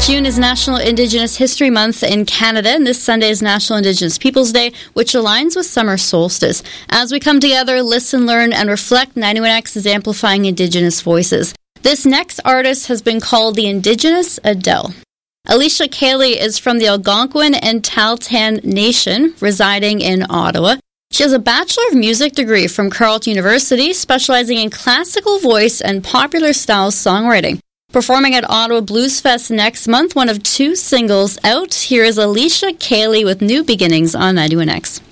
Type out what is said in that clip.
June is National Indigenous History Month in Canada, and this Sunday is National Indigenous Peoples Day, which aligns with summer solstice. As we come together, listen, learn, and reflect, 91X is amplifying Indigenous voices. This next artist has been called the Indigenous Adele. Alicia Cayley is from the Algonquin and Tahltan Nation, residing in Ottawa. She has a Bachelor of Music degree from Carleton University, specializing in classical voice and popular style songwriting. Performing at Ottawa Blues Fest next month, one of 2 singles out. Here is Alicia Cayley with New Beginnings on 91X.